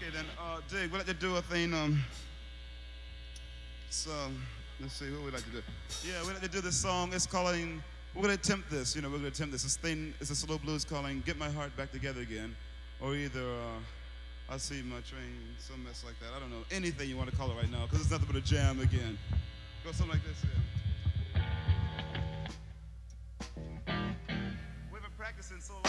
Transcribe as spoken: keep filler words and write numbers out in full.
Okay then, uh, Dig, we'd like to do a thing, um, so, let's see, what we'd like to do. Yeah, we'd like to do this song, it's calling, we're gonna attempt this, you know, we're gonna attempt this. This thing, it's a slow blues calling Get My Heart Back Together Again, or either, uh, I See My Train, some mess like that, I don't know, anything you want to call it right now, because it's nothing but a jam again. Go something like this, yeah. We've been practicing so long.